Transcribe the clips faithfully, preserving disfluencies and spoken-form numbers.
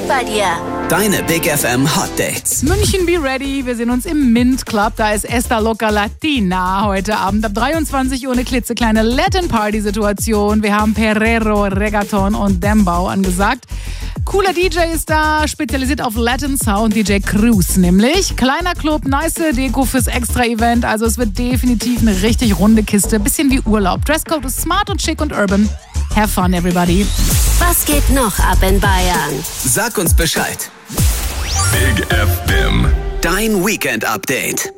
bei dir. Deine Big F M Hot Dates. München, be ready. Wir sehen uns im Mint Club. Da ist Esta Loca Latina heute Abend ab dreiundzwanzig Uhr eine klitzekleine Latin Party Situation. Wir haben Perrero, Reggaeton und Dembow angesagt. Cooler D J ist da, spezialisiert auf Latin Sound, D J Cruz nämlich. Kleiner Club, nice Deko fürs Extra-Event. Also es wird definitiv eine richtig runde Kiste. Bisschen wie Urlaub. Dresscode ist smart und schick und urban. Have fun, everybody. Was geht noch ab in Bayern? Sag uns Bescheid. Big F M. Dein Weekend-Update.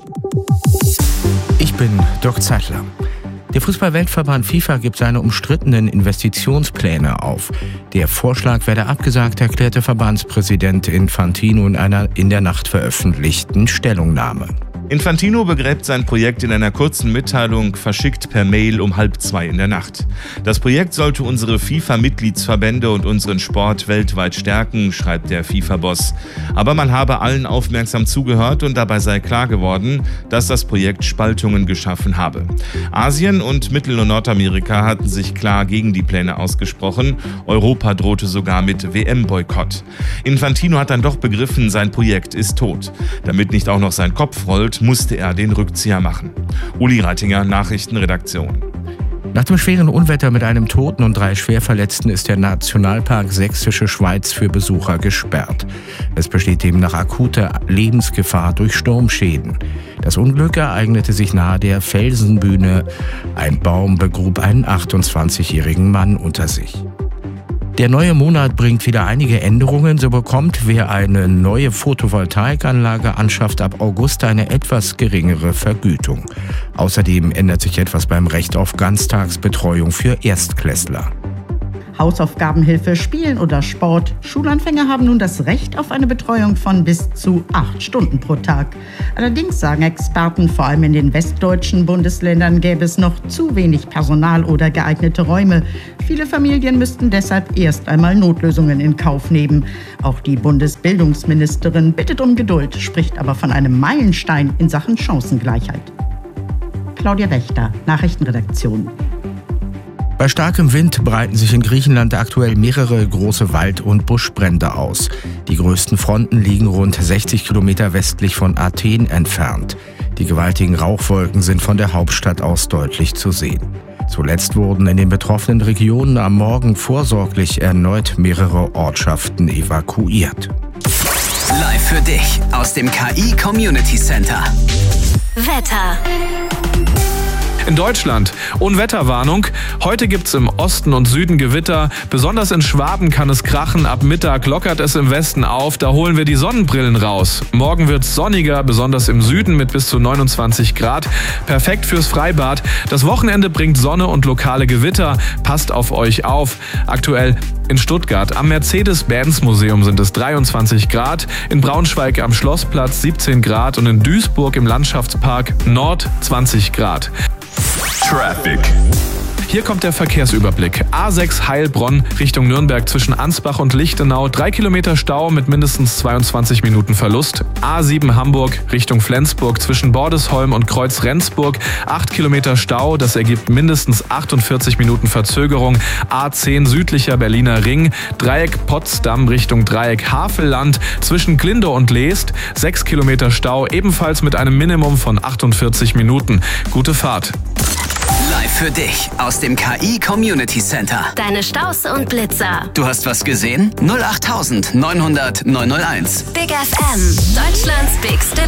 Ich bin Dirk Zeitler. Der Fußball-Weltverband FIFA gibt seine umstrittenen Investitionspläne auf. Der Vorschlag werde abgesagt, erklärte Verbandspräsident Infantino in einer in der Nacht veröffentlichten Stellungnahme. Infantino begräbt sein Projekt in einer kurzen Mitteilung, verschickt per Mail um halb zwei in der Nacht. Das Projekt sollte unsere FIFA-Mitgliedsverbände und unseren Sport weltweit stärken, schreibt der FIFA-Boss. Aber man habe allen aufmerksam zugehört und dabei sei klar geworden, dass das Projekt Spaltungen geschaffen habe. Asien und Mittel- und Nordamerika hatten sich klar gegen die Pläne ausgesprochen. Europa drohte sogar mit W M-Boykott. Infantino hat dann doch begriffen, sein Projekt ist tot. Damit nicht auch noch sein Kopf rollt, musste er den Rückzieher machen. Uli Reitinger, Nachrichtenredaktion. Nach dem schweren Unwetter mit einem Toten und drei Schwerverletzten ist der Nationalpark Sächsische Schweiz für Besucher gesperrt. Es besteht demnach akute Lebensgefahr durch Sturmschäden. Das Unglück ereignete sich nahe der Felsenbühne. Ein Baum begrub einen achtundzwanzigjährigen Mann unter sich. Der neue Monat bringt wieder einige Änderungen. So bekommt, wer eine neue Photovoltaikanlage anschafft, ab August eine etwas geringere Vergütung. Außerdem ändert sich etwas beim Recht auf Ganztagsbetreuung für Erstklässler. Hausaufgabenhilfe, Spielen oder Sport. Schulanfänger haben nun das Recht auf eine Betreuung von bis zu acht Stunden pro Tag. Allerdings sagen Experten, vor allem in den westdeutschen Bundesländern gäbe es noch zu wenig Personal oder geeignete Räume. Viele Familien müssten deshalb erst einmal Notlösungen in Kauf nehmen. Auch die Bundesbildungsministerin bittet um Geduld, spricht aber von einem Meilenstein in Sachen Chancengleichheit. Claudia Wächter, Nachrichtenredaktion. Bei starkem Wind breiten sich in Griechenland aktuell mehrere große Wald- und Buschbrände aus. Die größten Fronten liegen rund sechzig Kilometer westlich von Athen entfernt. Die gewaltigen Rauchwolken sind von der Hauptstadt aus deutlich zu sehen. Zuletzt wurden in den betroffenen Regionen am Morgen vorsorglich erneut mehrere Ortschaften evakuiert. Live für dich aus dem K I Community Center. Wetter. In Deutschland Unwetterwarnung. Heute gibt's im Osten und Süden Gewitter. Besonders in Schwaben kann es krachen. Ab Mittag lockert es im Westen auf. Da holen wir die Sonnenbrillen raus. Morgen wird's sonniger, besonders im Süden mit bis zu neunundzwanzig Grad. Perfekt fürs Freibad. Das Wochenende bringt Sonne und lokale Gewitter. Passt auf euch auf. Aktuell in Stuttgart am Mercedes-Benz-Museum sind es dreiundzwanzig Grad. In Braunschweig am Schlossplatz siebzehn Grad und in Duisburg im Landschaftspark Nord zwanzig Grad. Traffic. Hier kommt der Verkehrsüberblick. A sechs Heilbronn Richtung Nürnberg zwischen Ansbach und Lichtenau. Drei Kilometer Stau mit mindestens zweiundzwanzig Minuten Verlust. A sieben Hamburg Richtung Flensburg zwischen Bordesholm und Kreuz Rendsburg. Acht Kilometer Stau, das ergibt mindestens achtundvierzig Minuten Verzögerung. A zehn südlicher Berliner Ring. Dreieck Potsdam Richtung Dreieck Havelland zwischen Glindow und Leest. Sechs Kilometer Stau, ebenfalls mit einem Minimum von achtundvierzig Minuten. Gute Fahrt. Live für dich aus dem K I Community Center. Deine Staus und Blitzer. Du hast was gesehen? null acht neunhundert neunhundert neunhunderteins. Big F M. Deutschlands bigste